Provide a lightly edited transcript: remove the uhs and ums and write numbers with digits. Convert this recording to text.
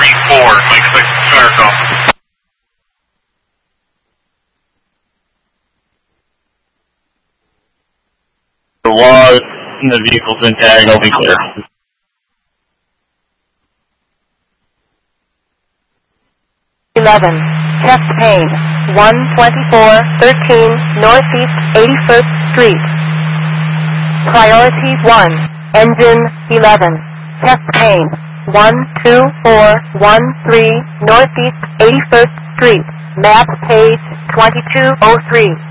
44, I expect fire call. The laws and the vehicle's been tagged, I'll be clear. Chest pain, 12413 Northeast 81st Street. Priority 1, engine 11. Chest pain, 12413 Northeast 81st Street. Map page 2203.